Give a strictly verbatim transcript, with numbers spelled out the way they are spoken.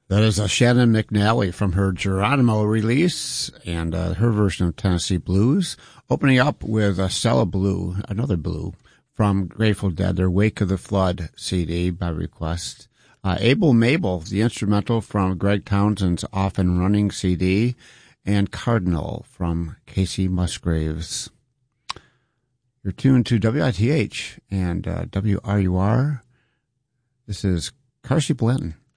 That is a Shannon McNally from her Geronimo release and uh, her version of Tennessee Blues. Opening up with a Stella Blue, another blue, from Grateful Dead, their Wake of the Flood C D by request. Uh, Able Mabel, the instrumental from Greg Townsend's Off and Running C D. And Cardinal from Casey Musgraves. You're tuned to W I T H and uh, W R U R. This is Carsey Blanton.